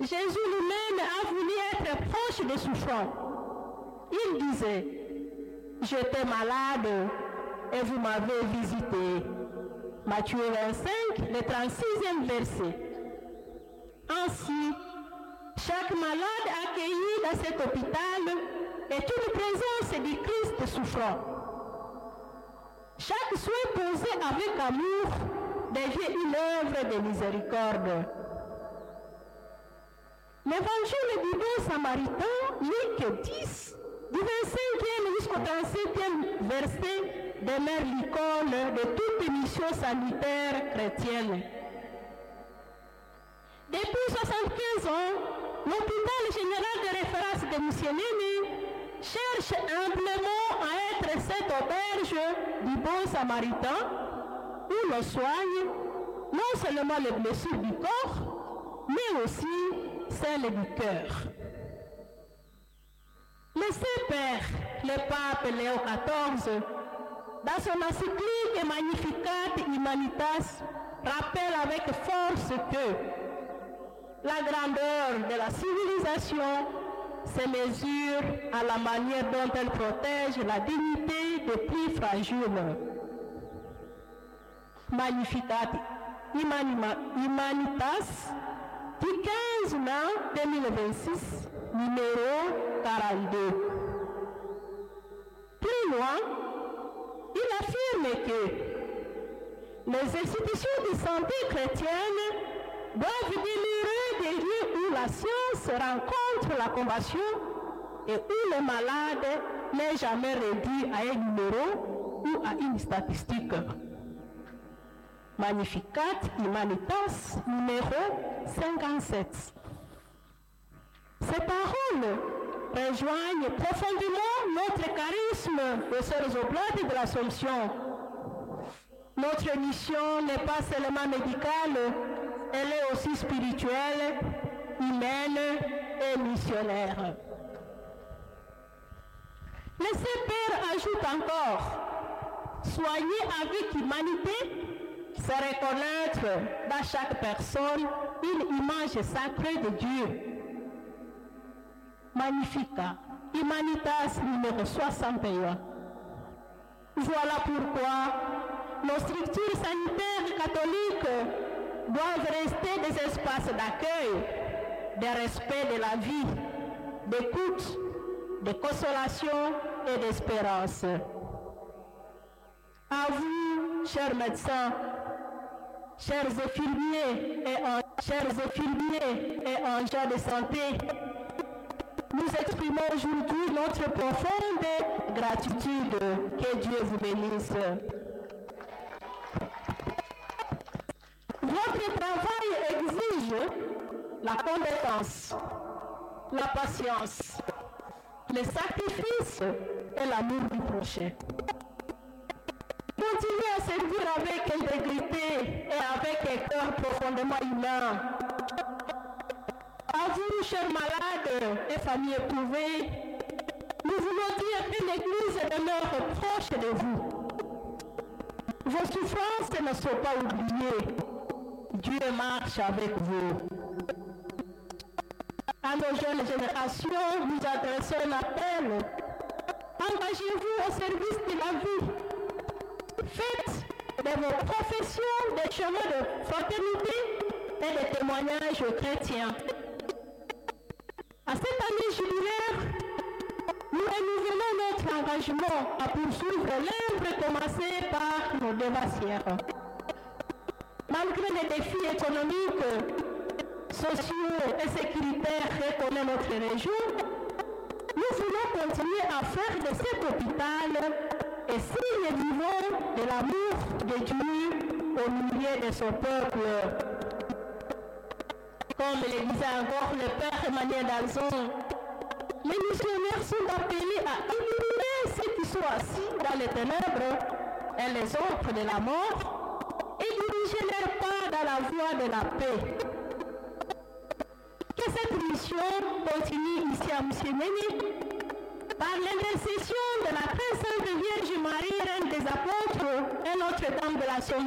Jésus lui-même a voulu être proche des souffrants. Il disait, j'étais malade et vous m'avez visité. Matthieu 25, le 36e verset. Ainsi, chaque malade accueilli dans cet hôpital est une présence du Christ souffrant. Chaque souhait posé avec amour devient une œuvre de miséricorde. L'évangile du bon samaritain, Luc 10, du 25e jusqu'au 37e verset, demeure l'icône de toute mission sanitaire chrétienne. Depuis 75 ans, l'hôpital général de référence de Musienene cherche humblement à être cette auberge du bon samaritain où l'on soigne non seulement les blessures du corps, mais aussi celles du cœur. Le Saint-Père, le pape Léo XIV, dans son encyclique Magnificat Humanitas, rappelle avec force que la grandeur de la civilisation se mesure à la manière dont elle protège la dignité des plus fragiles. Magnificat Humanitas, du 15 mai 2026, numéro 42. Plus loin, il affirme que les institutions de santé chrétiennes doivent demeurer des lieux où la science rencontre la compassion et où le malade n'est jamais réduit à un numéro ou à une statistique. Magnificat Humanitas, numéro 57. Ces paroles rejoignent profondément notre charisme de Sœurs Oblates de l'Assomption. Notre mission n'est pas seulement médicale, elle est aussi spirituelle, humaine et missionnaire. Le Saint-Père ajoute encore, soigner avec humanité, c'est reconnaître dans chaque personne une image sacrée de Dieu. Magnificat, Humanitas numéro 61. Voilà pourquoi nos structures sanitaires catholiques doivent rester des espaces d'accueil, de respect de la vie, d'écoute, de consolation et d'espérance. À vous, chers médecins, chers infirmiers et agents de santé, nous exprimons aujourd'hui notre profonde gratitude. Que Dieu vous bénisse. Votre travail exige la compétence, la patience, le sacrifice et l'amour du prochain. Continuez à servir avec intégrité et avec un cœur profondément humain. À vous, chers malades et familles éprouvées, nous voulons dire que l'Église demeure proche de vous. Vos souffrances ne sont pas oubliées. Dieu marche avec vous. À nos jeunes générations, nous adressons un appel. Engagez-vous au service de la vie. Faites de vos professions des chemins de fraternité et de témoignages chrétiens. À cette année jubilaire, nous renouvelons notre engagement à poursuivre l'œuvre commencée par nos dévassières. Malgré les défis économiques, sociaux et sécuritaires que connaît notre région, nous voulons continuer à faire de cet hôpital un signe vivant de l'amour de Dieu au milieu de son peuple. Comme le disait encore le Père Emmanuel Dalzon, les missionnaires sont appelés à illuminer ceux qui sont assis dans les ténèbres et les ombres de la mort et diriger leurs pas dans la voie de la paix. Que cette mission continue ici à Musienene par l'intercession de la très sainte Vierge Marie, Reine des Apôtres et Notre-Dame de l'Assomption.